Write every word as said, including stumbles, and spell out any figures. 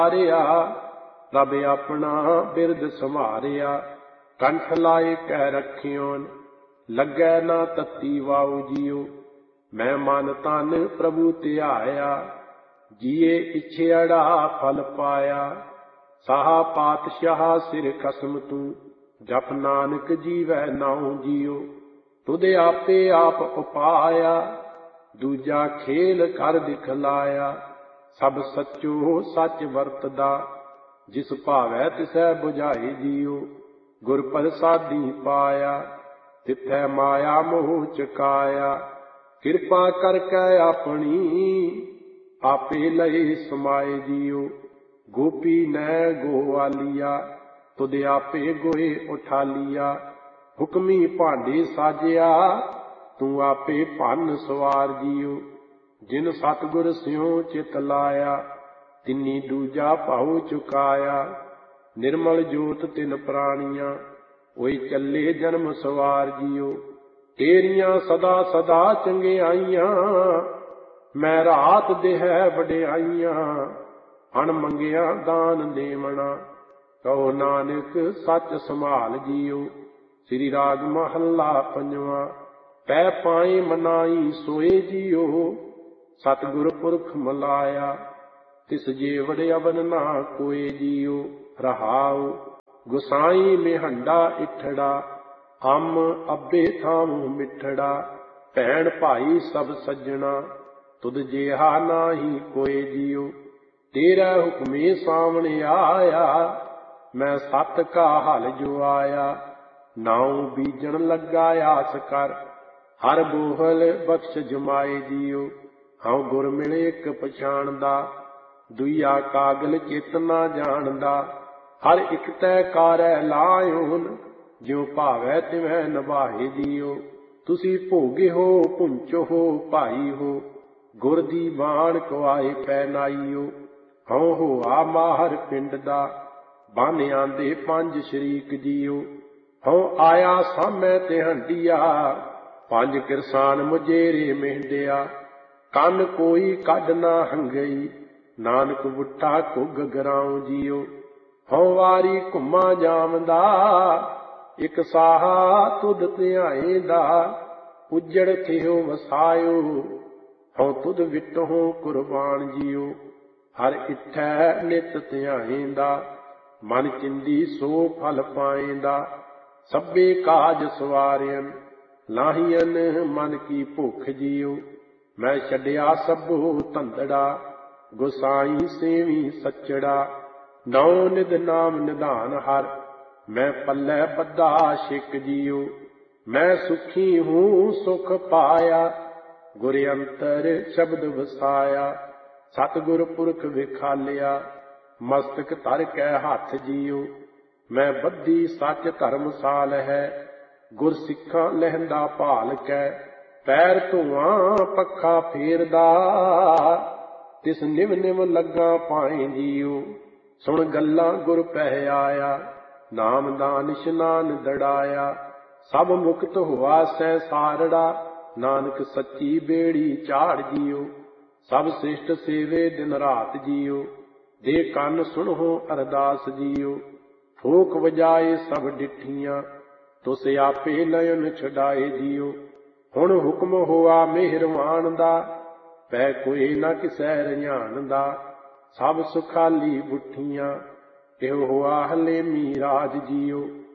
ਹਾਰਿਆ ਰੱਬ ਆਪਣਾ ਬਿਰਦ ਸੰਭਾਰਿਆ। ਕੰਠ ਲਾਏ ਕਹਿ ਰੱਖਿਓਨ ਲੱਗੈ ਨਾ ਤਤੀ ਵਾਉ ਜੀਓ। ਮੈਂ ਮਨ ਤਨ ਪ੍ਰਭੂ ਧਿਆਇਆ ਜੀਏ ਇਛੇੜਾ ਫਲ ਪਾਇਆ। ਸਾਹਾ ਪਾਤਸ਼ਾਹ ਸਿਰ ਖਸਮ ਤੂੰ ਜਪ ਨਾਨਕ ਜੀਵੈ ਨਾਉ ਜੀਓ। ਤੁਧ ਆਪੇ ਆਪ ਉਪਾਇਆ ਦੂਜਾ ਖੇਲ ਕਰ ਦਿਖਲਾਇਆ। ਸਭ ਸੱਚੋ ਸੱਚ ਵਰਤਦਾ ਜਿਸ ਭਾਵੈ ਤਿਸੈ ਬੁਝਾਈ ਜੀਓ। ਗੁਰ ਪ੍ਰਸਾਦੀ ਪਾਇਆ ਤਿਥੈ ਮਾਇਆ ਮੋਹ ਚੁਕਾਇਆ। ਕਿਰਪਾ ਕਰਕੇ ਆਪਣੀ ਆਪੇ ਲਏ ਸਮਾਏ ਜੀਓ। ਗੋਪੀ ਨੈ ਗੋਵਾਲੀਆ ਤੁਧ ਆਪੇ ਗੋਏ ਉਠਾਲੀਆ। ਹੁਕਮੀ ਭਾਂਡੇ ਸਾਜਿਆ ਤੂੰ ਆਪੇ ਭੰਨ ਸਵਾਰ ਜੀਓ। ਜਿਨ ਸਤਿਗੁਰ ਸਿਉ ਚਿਤ ਲਾਇਆ ਤਿਨੀ ਦੂਜਾ ਭਾਉ ਚੁਕਾਇਆ। ਨਿਰਮਲ ਜੋਤ ਤਿਨ ਪ੍ਰਾਣੀਆਂ ਓਏ ਚੱਲੇ ਜਨਮ ਸਵਾਰ ਜੀਓ। ਤੇਰੀਆਂ ਸਦਾ ਸਦਾ ਚੰਗਿਆਈਆਂ ਮੈਂ ਰਾਤ ਦੇਹਿ ਵਡਿਆਈਆਂ। ਅਣ ਮੰਗਿਆ ਦਾਨ ਦੇਵਣਾ ਕਹੋ ਨਾਨਕ ਸੱਚ ਸੰਭਾਲ ਜੀਓ। ਸ੍ਰੀ ਰਾਗ ਮਹੱਲਾ ਪੰਜਵਾਂ। ਪੈ ਪਾਏ ਮਨਾਈ ਸੋਏ ਜੀਓ ਸਤਿਗੁਰ ਪੁਰਖ ਮਲਾਇਆ। ਤਿਸ ਜੀਵੜ ਅਵਨ ਨਾ ਕੋਏ ਜੀਓ। ਰਹਾਉ ਗੁਸਾਈ ਮਿਹੰਡਾ ਇਠੜਾ ਅੰਮ ਅੱਬੇ ਥਾਮੁ ਮਿੱਠੜਾ। ਭੈਣ ਭਾਈ ਸਭ ਸੱਜਣਾ ਤੁਧ ਜਿਹਾ ਨਾਹੀ ਕੋਏ ਜੀਓ। ਤੇਰਾ ਹੁਕਮੇ ਸਾਵਣ ਆਇਆ ਮੈਂ ਸਤ ਕਾ ਹਲ ਜੁਆਇਆ। ਨਾਉ ਬੀਜਣ ਲੱਗਾ ਆਸ ਕਰ ਹਰ ਬੋਹਲ ਬਖਸ਼ ਜਮਾਏ ਜੀਓ। ਹਉ ਗੁਰ ਮਿਲੇ ਇੱਕ ਪਛਾਣਦਾ ਦੁਈਆ ਕਾਗਲ ਚਿਤ ਨਾ ਜਾਣਦਾ। ਹਰ ਇੱਕ ਤੈ ਕਾਰੈ ਲਾਇਓਨ ਜਿਉ ਭਾਵੈ ਤਿਵੈ ਨਿਭਾਏ ਜੀਓ। ਤੁਸੀਂ ਭੋਗੇ ਹੋ ਪੁੰਚ ਹੋ ਭਾਈ ਹੋ ਗੁਰ ਦੀ ਬਾਣ ਕਵਾਏ ਪੈ ਨਾਈਓ। ਹਉ ਹੋਆ ਮਾਹਰ ਪਿੰਡ ਦਾ ਬੰਨ ਆਂਦੇ ਪੰਜ ਸ਼ਰੀਕ ਜੀਓ। ਹਉ ਆਇਆ ਸਾਮੈ ਤੇ ਹੰਡੀਆ ਪੰਜ ਕਿਰਸਾਨ ਮੁਜੇਰੇ ਮਹਿੰਦਿਆ। ਕੰਨ ਕੋਈ ਕੱਢ ਨਾ ਹੰਗਈ ਨਾਨਕ ਬੁੱਠਾ ਘੁੱਗ ਗਰਾਉ ਜੀਓ। ਹਉ ਵਾਰੀ ਘੁੰਮਾ ਜਾਵਦਾ ਇੱਕ ਸਾਹਾ ਤੁਧ ਧਿਆਏ ਦਾ। ਉਜੜ ਥਿਓ ਵਸਾਇਓ ਹਉ ਤੁਧ ਵਿਟਹੁ ਕੁਰਬਾਨ ਜੀਓ। ਹਰ ਇਠੈ ਨਿਤ ਧਿਆਏਂਦਾ ਮਨ ਚਿੰਦੀ ਸੋ ਫਲ ਪਾਏਂਦਾ। ਸਭੇ ਕਾਜ ਸਵਾਰਿਅਨ ਲਾਹੀਅਨ ਮਨ ਕੀ ਭੁੱਖ ਜੀਓ। ਮੈਂ ਛੱਡਿਆ ਸਭੋ ਧੰਦੜਾ ਗੁਸਾਈ ਸੇਵੀ ਸੱਚੜਾ। ਨੌ ਨਿਧ ਨਾਮ ਨਿਧਾਨ ਹਰ ਮੈਂ ਪੱਲੇ ਬੱਧਾ ਛਿਕ ਜੀਓ। ਮੈਂ ਸੁਖੀ ਹੂੰ ਸੁਖ ਪਾਇਆ ਗੁਰ ਅੰਤਰ ਸ਼ਬਦ ਵਸਾਇਆ। ਸਤਿਗੁਰ ਪੁਰਖ ਵਿਖਾਲਿਆ ਮਸਤਕ ਧਰ ਕੈ ਹੱਥ ਜੀਓ। ਮੈਂ ਬੱਧੀ ਸੱਚ ਧਰਮਸਾਲ ਹੈ ਗੁਰ ਸਿੱਖਾਂ ਲਹਿੰਦਾ ਭਾਲ ਕੈ। ਪੈਰ ਧੂਆਂ ਪੱਖਾ ਫੇਰਦਾ ਤਿਸ ਨਿਵ ਨਿਵ ਲੱਗਾ ਪਾਏ ਜੀਓ। ਸੁਣ ਗੱਲਾਂ ਗੁਰ ਪਹਿ ਆਇਆ ਨਾਮ ਦਾਨ ਇਸ਼ਨਾਨ ਦੜਾਇਆ। ਸਭ ਮੁਕਤ ਹੋਆ ਸਹਿ ਸਾਰੜਾ ਨਾਨਕ ਸੱਚੀ ਬੇੜੀ ਝਾੜ ਜੀਓ। ਸਭ ਸ੍ਰਿਸ਼ਟ ਸੇਵੇ ਦਿਨ ਰਾਤ ਜੀਓ। ਦੇ ਕੰਨ ਸੁਣੋ ਅਰਦਾਸ ਜੀਓ। ਠੋਕ ਵਜਾਏ ਸਭ ਡਿਠੀਆਂ ਤੁਸ ਆਪੇ ਨਯਨ ਛਡਾਏ ਜੀਓ। ਹੁਣ ਹੁਕਮ ਹੋਆ ਮਿਹਰਵਾਨ ਦਾ ਪੈ ਕੋਈ ਨਾ ਕਿਸੈ ਰਝਾਨ ਦਾ। ਸਭ ਸੁਖਾਲੀ ਬੁੱਠੀਆਂ ਇਹੋ ਹੋਆ ਹਲੇਮੀ ਰਾਜ ਜੀਓ।